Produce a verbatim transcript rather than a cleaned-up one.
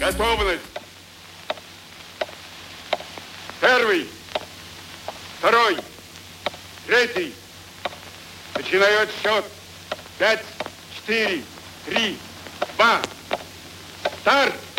Готовность. Первый, второй, третий. Начинаю отсчет. Пять, четыре, три, два. Старт!